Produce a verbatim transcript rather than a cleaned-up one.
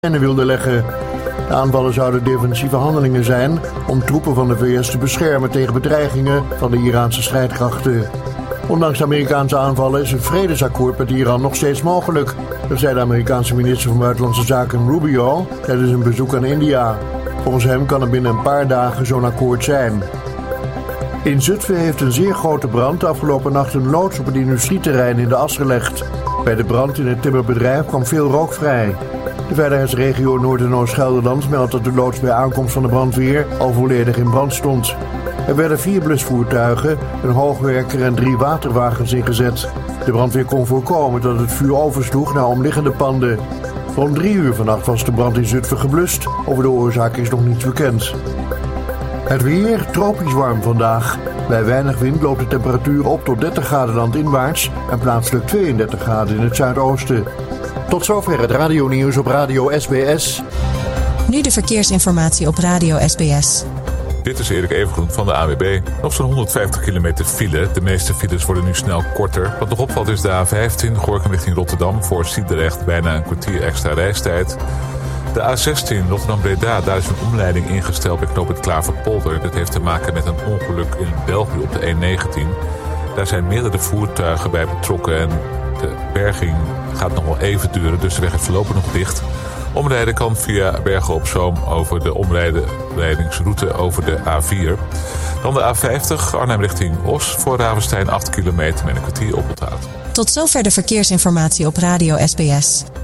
wilde leggen. De aanvallen zouden defensieve handelingen zijn om troepen van de V S te beschermen tegen bedreigingen van de Iraanse strijdkrachten. Ondanks de Amerikaanse aanvallen is een vredesakkoord met Iran nog steeds mogelijk. Dat zei de Amerikaanse minister van Buitenlandse Zaken Rubio tijdens een bezoek aan India. Volgens hem kan er binnen een paar dagen zo'n akkoord zijn. In Zutphen heeft een zeer grote brand de afgelopen nacht een loods op het industrieterrein in de as gelegd. Bij de brand in het timmerbedrijf kwam veel rook vrij. De veiligheidsregio Noord- en Oost-Gelderland meldt dat de loods bij aankomst van de brandweer al volledig in brand stond. Er werden vier blusvoertuigen, een hoogwerker en drie waterwagens ingezet. De brandweer kon voorkomen dat het vuur oversloeg naar omliggende panden. Rond drie uur vannacht was de brand in Zutphen geblust. Over de oorzaak is nog niets bekend. Het weer tropisch warm vandaag. Bij weinig wind loopt de temperatuur op tot dertig graden landinwaarts en plaatselijk tweeëndertig graden in het zuidoosten. Tot zover het radionieuws op Radio S B S. Nu de verkeersinformatie op Radio S B S. Dit is Erik Evengroen van de A W B. Nog zo'n honderdvijftig kilometer file. De meeste files worden nu snel korter. Wat nog opvalt is de A vijftien, Gorinchem richting Rotterdam. Voor Sliedrecht bijna een kwartier extra reistijd. De A zestien, Rotterdam-Breda, daar is een omleiding ingesteld bij knooppunt Klaverpolder. Dat heeft te maken met een ongeluk in België op de E negentien. Daar zijn meerdere voertuigen bij betrokken en de berging gaat nog wel even duren, dus de weg is voorlopig nog dicht. Omrijden kan via Bergen op Zoom over de omrijdingsroute over de A vier. Dan de A vijftig, Arnhem richting Os, voor Ravenstein acht kilometer met een kwartier oponthoud. Tot zover de verkeersinformatie op Radio S B S.